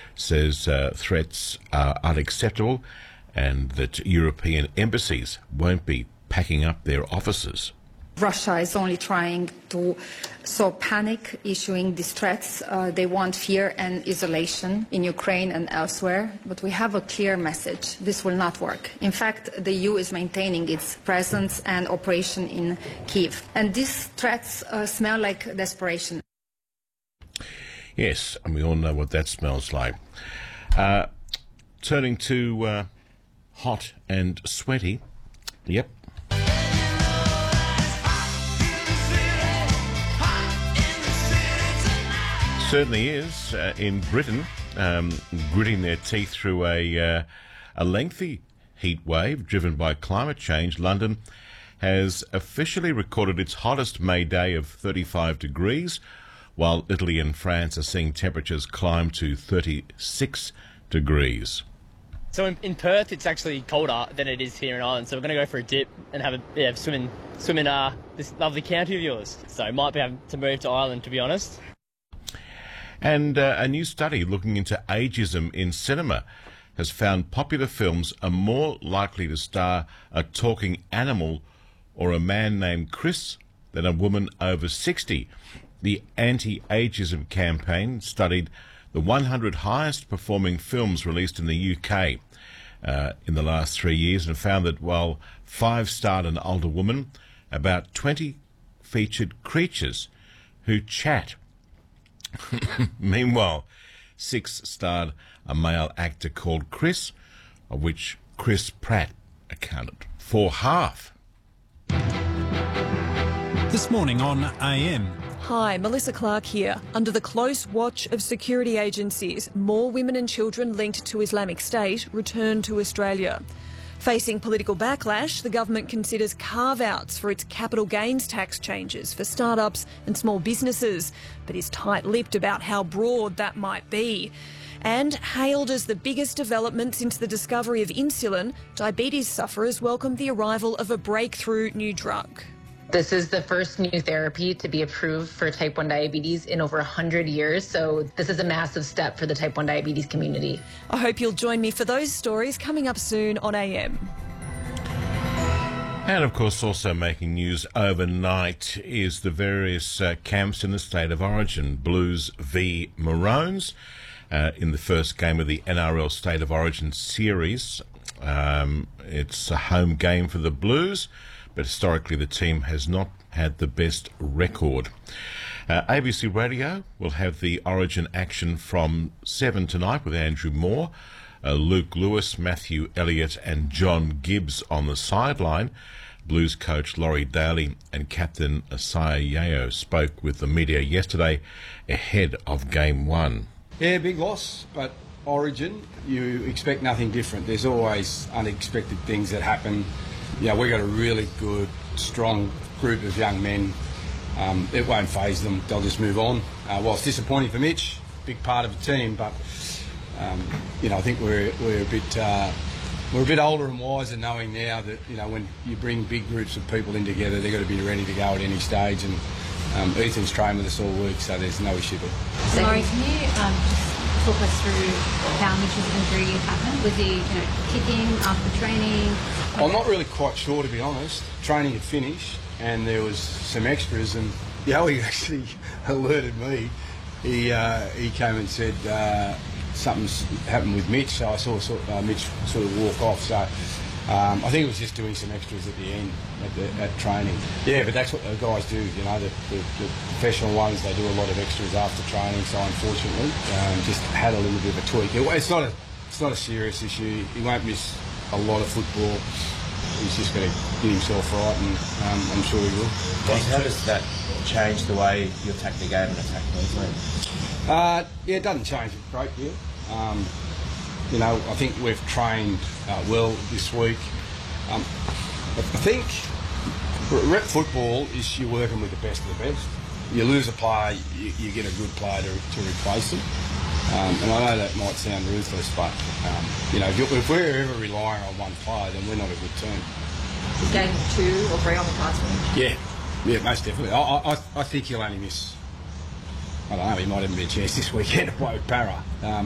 says threats are unacceptable and that European embassies won't be packing up their offices. Russia is only trying to sow panic, issuing these threats. They want fear and isolation in Ukraine and elsewhere. But we have a clear message. This will not work. In fact, the EU is maintaining its presence and operation in Kyiv. And these threats smell like desperation. Yes, and we all know what that smells like. Turning to hot and sweaty. Yep. Certainly is. In Britain, gritting their teeth through a lengthy heat wave driven by climate change, London has officially recorded its hottest May day of 35 degrees, while Italy and France are seeing temperatures climb to 36 degrees. So in Perth, it's actually colder than it is here in Ireland. So we're going to go for a dip and have a swim in this lovely county of yours. So might be having to move to Ireland, to be honest. And a new study looking into ageism in cinema has found popular films are more likely to star a talking animal or a man named Chris than a woman over 60. The anti-ageism campaign studied the 100 highest performing films released in the UK in the last 3 years and found that while 5 starred an older woman, about 20 featured creatures who chat. Meanwhile, 6 starred a male actor called Chris, of which Chris Pratt accounted for half. This morning on AM. Hi, Melissa Clark here. Under the close watch of security agencies, more women and children linked to Islamic State return to Australia. Facing political backlash, the government considers carve-outs for its capital gains tax changes for startups and small businesses, but is tight-lipped about how broad that might be. And hailed as the biggest development since the discovery of insulin, diabetes sufferers welcome the arrival of a breakthrough new drug. This is the first new therapy to be approved for type 1 diabetes in over 100 years, so this is a massive step for the type 1 diabetes community. I hope you'll join me for those stories coming up soon on AM. And of course, also making news overnight is the various camps in the state of origin. Blues v Maroons in the first game of the NRL State of Origin series. It's a home game for the Blues, but historically the team has not had the best record. ABC Radio will have the Origin action from 7 tonight with Andrew Moore, Luke Lewis, Matthew Elliott and John Gibbs on the sideline. Blues coach Laurie Daly and captain Asaya Yeo spoke with the media yesterday ahead of Game 1. Yeah, big loss, but Origin, you expect nothing different. There's always unexpected things that happen. Yeah, we've got a really good, strong group of young men. It won't faze them. They'll just move on. While it's disappointing for Mitch, big part of the team, but I think we're a bit older and wiser, knowing now that when you bring big groups of people in together, they've got to be ready to go at any stage. And Ethan's trained with us all week, so there's no issue there. So, Laurie, can you just talk us through how Mitch's injury happened? Was he, kicking after training? I'm not really quite sure, to be honest. Training had finished and there was some extras, and Yowie actually alerted me. He came and said something's happened with Mitch, so I saw Mitch sort of walk off. So I think it was just doing some extras at the end at training. Yeah, but that's what the guys do. The professional ones, they do a lot of extras after training. So unfortunately, just had a little bit of a tweak. It's not a serious issue. He won't miss a lot of football. He's just got to get himself right, and I'm sure he will. How does that change the way you attack the game and attack Queensland? Yeah, it doesn't change a great deal. I think we've trained well this week. I think rep football is you're working with the best of the best. You lose a player, you get a good player to replace them. And I know that might sound ruthless, but if we're ever relying on one player, then we're not a good team. Game 2 or 3 on the cards for him? Yeah, most definitely. I think he'll only miss. I don't know. He might even be a chance this weekend to play with Para.